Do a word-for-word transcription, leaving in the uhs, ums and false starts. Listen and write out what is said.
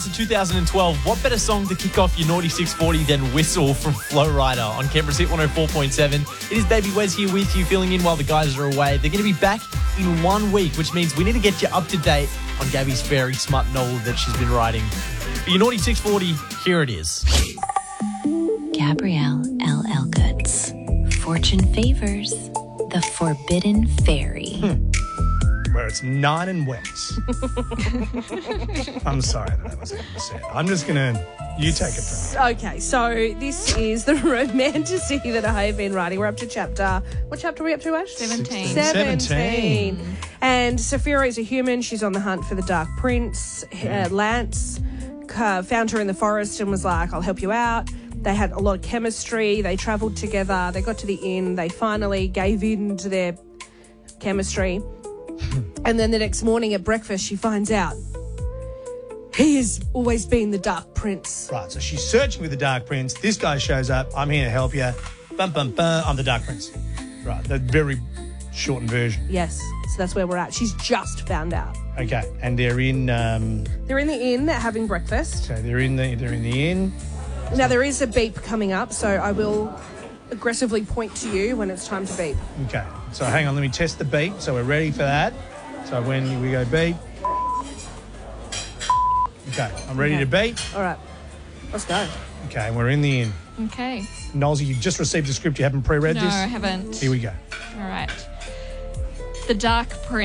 In two thousand twelve, what better song to kick off your Naughty six forty than Whistle from Flow Rider on Canberra's Hit one oh four point seven. It is Baby Wes here with you, filling in while the guys are away. They're going to be back in one week, which means we need to get you up to date on Gabby's very smart novel that she's been writing. For your Naughty six forty, here it is. Gabrielle L. Elgoods. Fortune favors the Forbidden Fairy. Hmm. Where it's nine and wets. I'm sorry that I was able to say it. I'm just going to... You take it from me. Okay, so this is the romantasy that I have been writing. We're up to chapter... What chapter are we up to, Ash? Seventeen. Seventeen. Seventeen. And Saphira is a human. She's on the hunt for the Dark Prince. Uh, Lance uh, found her in the forest and was like, I'll help you out. They had a lot of chemistry. They travelled together. They got to the inn. They finally gave in to their chemistry. And then the next morning at breakfast, she finds out he has always been the Dark Prince. Right, so she's searching for the Dark Prince. This guy shows up. I'm here to help you. Bum, bum, bum. I'm the Dark Prince. Right, the very shortened version. Yes, so that's where we're at. She's just found out. Okay, and they're in... Um, They're in the inn. They're having breakfast. so they're in the they're in the inn. Now, there is a beep coming up, so I will aggressively point to you when it's time to beep. Okay, so hang on, let me test the beep. So we're ready for that. So when we go beep. Okay, I'm ready Okay. to beep. All right, let's go. Okay, and we're in the inn. Okay. Nolsey, you just received the script. You haven't pre-read No, this? I haven't. Here we go. All right. The Dark Prince.